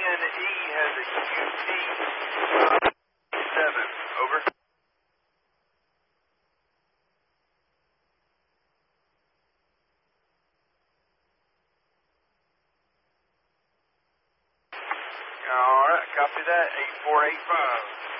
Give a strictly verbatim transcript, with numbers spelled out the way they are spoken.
N E has a Q T seven. Over. All right, copy that. eight four eight five.